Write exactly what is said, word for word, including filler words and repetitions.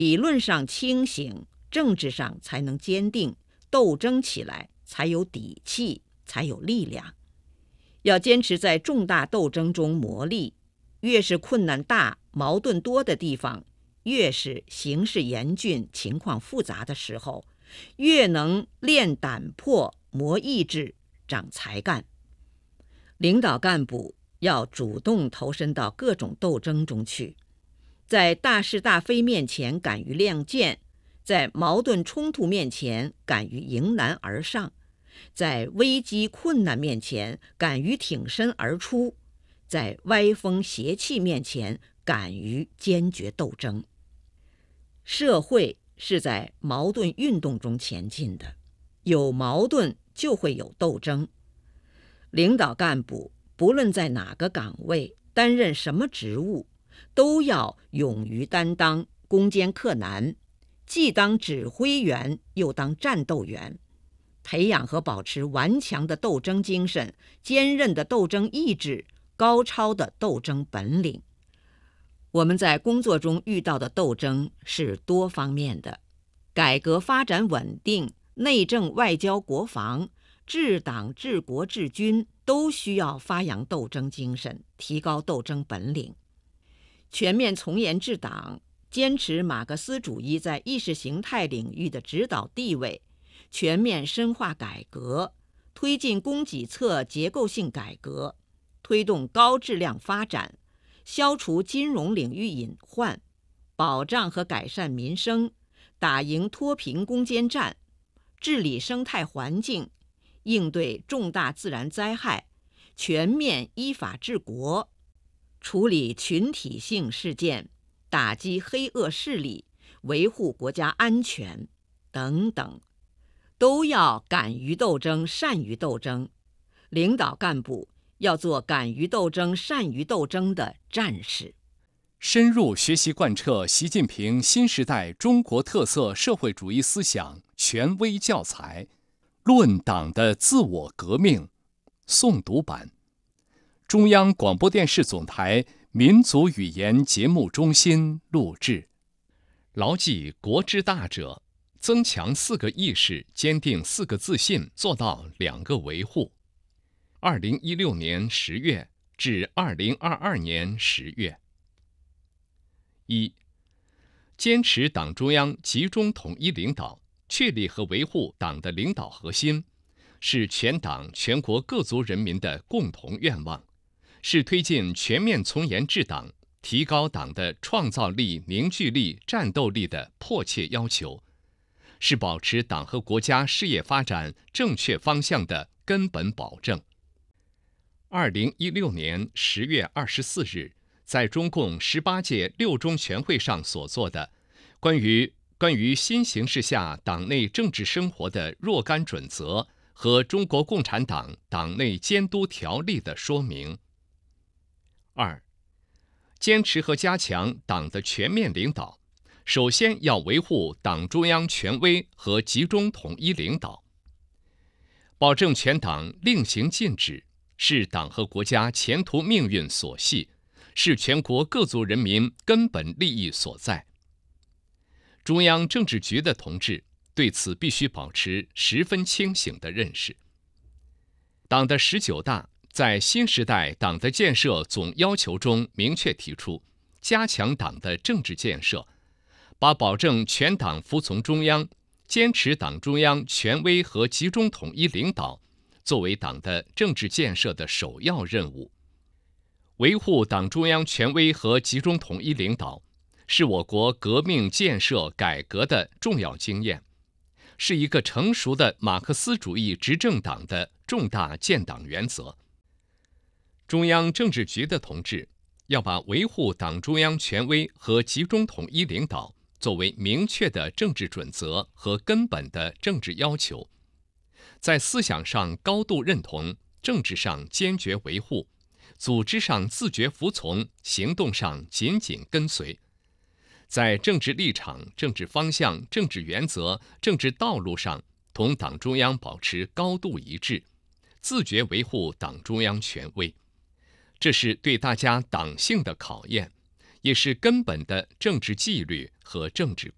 理论上清醒，政治上才能坚定，斗争起来才有底气，才有力量。要坚持在重大斗争中磨砺，越是困难大、矛盾多的地方，越是形势严峻、情况复杂的时候，越能练胆魄、磨意志、长才干。领导干部要主动投身到各种斗争中去，在大是大非面前敢于亮剑，在矛盾冲突面前敢于迎难而上，在危机困难面前敢于挺身而出，在歪风邪气面前敢于坚决斗争。社会是在矛盾运动中前进的，有矛盾就会有斗争。领导干部不论在哪个岗位担任什么职务，都要勇于担当，攻坚克难，既当指挥员又当战斗员，培养和保持顽强的斗争精神、坚韧的斗争意志、高超的斗争本领。我们在工作中遇到的斗争是多方面的，改革发展稳定、内政外交国防、治党治国治军都需要发扬斗争精神，提高斗争本领。全面从严治党，坚持马克思主义在意识形态领域的指导地位，全面深化改革，推进供给侧结构性改革，推动高质量发展，消除金融领域隐患，保障和改善民生，打赢脱贫攻坚战，治理生态环境，应对重大自然灾害，全面依法治国，处理群体性事件，打击黑恶势力，维护国家安全等等，都要敢于斗争、善于斗争。领导干部要做敢于斗争、善于斗争的战士。 深入学习贯彻习近平新时代中国特色社会主义思想权威教材《论党的自我革命》诵读版，中央广播电视总台民族语言节目中心录制。牢记国之大者，增强四个意识，坚定四个自信，做到两个维护。二零一六年十月至二零二二年十月。一、坚持党中央集中统一领导，确立和维护党的领导核心，是全党全国各族人民的共同愿望，是推进全面从严治党、提高党的创造力、凝聚力、战斗力的迫切要求，是保持党和国家事业发展正确方向的根本保证。二零一六年十月二十四日，在中共十八届六中全会上所做的关于关于新形势下党内政治生活的若干准则和中国共产党党内监督条例的说明。二、坚持和加强党的全面领导，首先要维护党中央权威和集中统一领导，保证全党令行禁止，是党和国家前途命运所系，是全国各族人民根本利益所在。中央政治局的同志对此必须保持十分清醒的认识。党的十九大在新时代党的建设总要求中明确提出，加强党的政治建设，把保证全党服从中央、坚持党中央权威和集中统一领导作为党的政治建设的首要任务。维护党中央权威和集中统一领导，是我国革命建设改革的重要经验，是一个成熟的马克思主义执政党的重大建党原则。中央政治局的同志要把维护党中央权威和集中统一领导作为明确的政治准则和根本的政治要求，在思想上高度认同，政治上坚决维护，组织上自觉服从，行动上紧紧跟随，在政治立场、政治方向、政治原则、政治道路上同党中央保持高度一致，自觉维护党中央权威。这是对大家党性的考验，也是根本的政治纪律和政治